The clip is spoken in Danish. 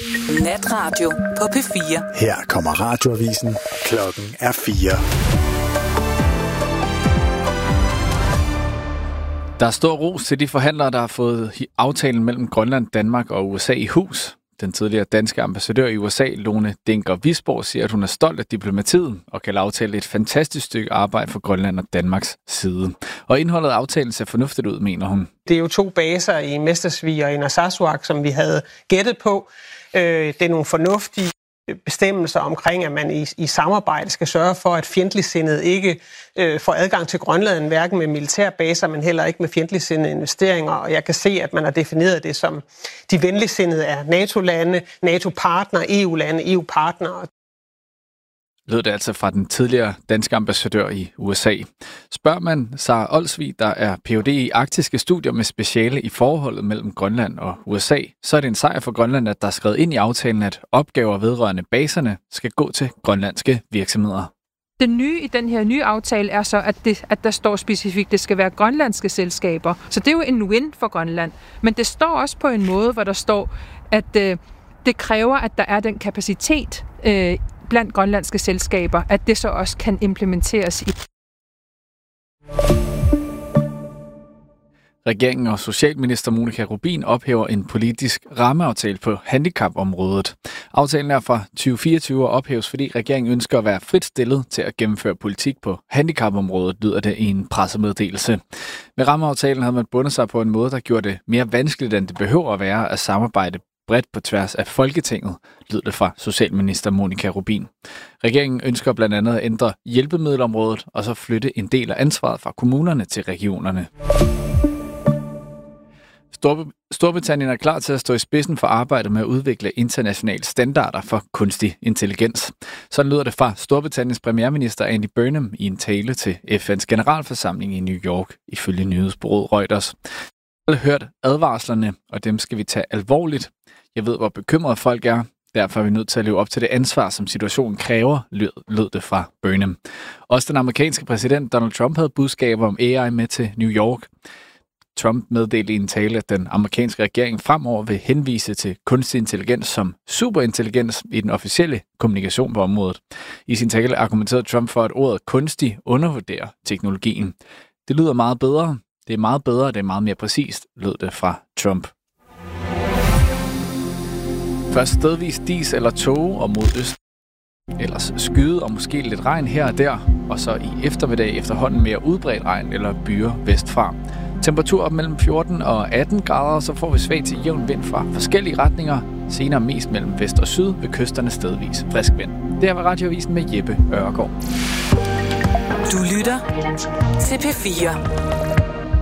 Natradio på P4. Her kommer radioavisen. Klokken er 4. Der er stor ros til de forhandlere, der har fået aftalen mellem Grønland, Danmark og USA i hus. Den tidligere danske ambassadør i USA, Lone Dinker-Wisborg, siger, at hun er stolt af diplomatiet og kan aftale et fantastisk stykke arbejde for Grønland og Danmarks side. Og indholdet af aftalen ser fornuftigt ud, mener hun. Det er jo 2 baser i Mestersvig og i Narsarsuaq, som vi havde gættet på. Det er nogle fornuftige bestemmelser omkring, at man i samarbejde skal sørge for, at fjendtligsindede ikke får adgang til Grønland, hverken med militærbaser, men heller ikke med fjendtligsindede investeringer. Og jeg kan se, at man har defineret det som de venligsindede er NATO-lande, NATO-partner, EU-lande, EU-partnere. Lød det altså fra den tidligere danske ambassadør i USA. Spørger man Sara Olsvig, der er Ph.D. i arktiske studier med speciale i forholdet mellem Grønland og USA, så er det en sejr for Grønland, at der er skrevet ind i aftalen, at opgaver vedrørende baserne skal gå til grønlandske virksomheder. Det nye i den her nye aftale er så, at der står specifikt, at det skal være grønlandske selskaber. Så det er jo en win for Grønland. Men det står også på en måde, hvor der står, at det kræver, at der er den kapacitet blandt grønlandske selskaber, at det så også kan implementeres i. Regeringen og socialminister Monica Rubin ophæver en politisk rammeaftale på handicapområdet. Aftalen er fra 2024 og ophæves, fordi regeringen ønsker at være frit stillet til at gennemføre politik på handicapområdet, lyder det i en pressemeddelelse. Med rammeaftalen havde man bundet sig på en måde, der gjorde det mere vanskeligt, end det behøver at være at samarbejde bredt på tværs af Folketinget, lyder det fra socialminister Monica Rubin. Regeringen ønsker blandt andet at ændre hjælpemiddelområdet og så flytte en del af ansvaret fra kommunerne til regionerne. Storbritannien er klar til at stå i spidsen for arbejdet med at udvikle internationale standarder for kunstig intelligens. Sådan lyder det fra Storbritanniens premierminister Andy Burnham i en tale til FN's generalforsamling i New York, ifølge nyhedsbureauet Reuters. Jeg har hørt advarslerne, og dem skal vi tage alvorligt. Jeg ved, hvor bekymrede folk er. Derfor er vi nødt til at leve op til det ansvar, som situationen kræver, lød det fra Burnham. Også den amerikanske præsident Donald Trump havde budskaber om AI med til New York. Trump meddelte i en tale, at den amerikanske regering fremover vil henvise til kunstig intelligens som superintelligens i den officielle kommunikation på området. I sin tale argumenterede Trump for, at ordet kunstig undervurderer teknologien. Det lyder meget bedre. Det er meget bedre, det er meget mere præcist, lød det fra Trump. Først stedvis dis eller tåge og mod øst. Ellers skyde og måske lidt regn her og der. Og så i eftermiddag efterhånden mere udbredt regn eller byer vestfra. Temperatur op mellem 14 og 18 grader, så får vi svag til jævn vind fra forskellige retninger. Senere mest mellem vest og syd ved kysterne stedvis frisk vind. Det var Radioavisen med Jeppe Ørgaard. Du lytter til P4.